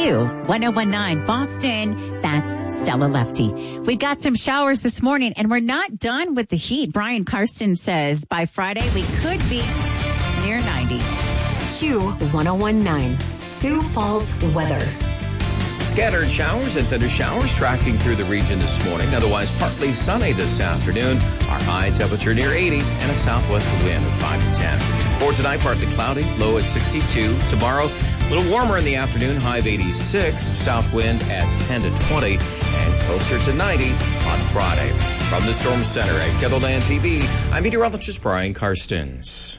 Q1019 Boston. That's Stella Lefty. We've got some showers this morning, and we're not done with the heat. Brian Karsten says by Friday we could be near 90. Q1019 Sioux Falls weather. Scattered showers and thunder showers tracking through the region this morning. Otherwise, partly sunny this afternoon. Our high temperature near 80 and a southwest wind of 5 to 10. For tonight, partly cloudy, low at 62. Tomorrow, a little warmer in the afternoon, high of 86. South wind at 10 to 20 and closer to 90 on Friday. From the Storm Center at KETHLELAND TV, I'm meteorologist Brian Karstens.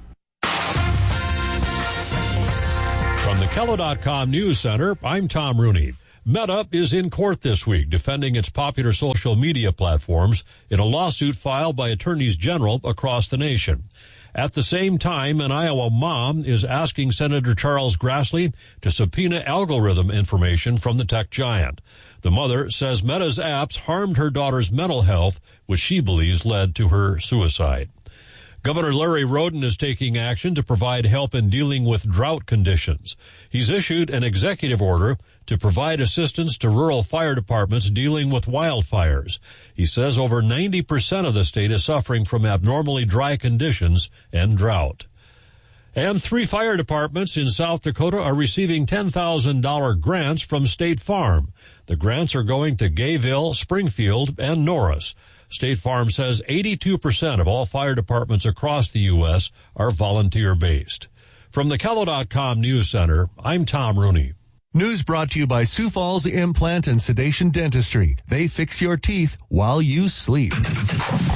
From the KELO.com News Center, I'm Tom Rooney. Meta is in court this week defending its popular social media platforms in a lawsuit filed by attorneys general across the nation. At the same time, an Iowa mom is asking Senator Charles Grassley to subpoena algorithm information from the tech giant. The mother says Meta's apps harmed her daughter's mental health, which she believes led to her suicide. Governor Larry Roden is taking action to provide help in dealing with drought conditions. He's issued an executive order to provide assistance to rural fire departments dealing with wildfires. He says over 90% of the state is suffering from abnormally dry conditions and drought. And 3 fire departments in South Dakota are receiving $10,000 grants from State Farm. The grants are going to Gayville, Springfield, and Norris. State Farm says 82% of all fire departments across the U.S. are volunteer-based. From the KELO.com News Center, I'm Tom Rooney. News brought to you by Sioux Falls Implant and Sedation Dentistry. They fix your teeth while you sleep.